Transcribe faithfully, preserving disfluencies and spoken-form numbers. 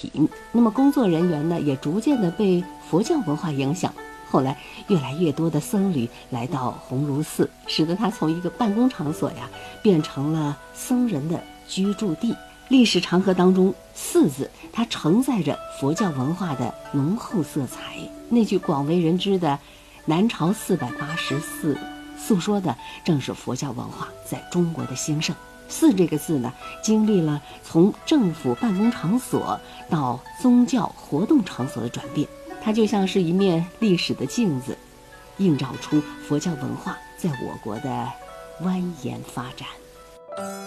品。那么工作人员呢，也逐渐的被佛教文化影响。后来，越来越多的僧侣来到鸿胪寺，使得它从一个办公场所呀，变成了僧人的居住地。历史长河当中，寺字它承载着佛教文化的浓厚色彩。那句广为人知的“南朝四百八十寺”，诉说的正是佛教文化在中国的兴盛。寺这个字呢，经历了从政府办公场所到宗教活动场所的转变。它就像是一面历史的镜子，映照出佛教文化在我国的蜿蜒发展。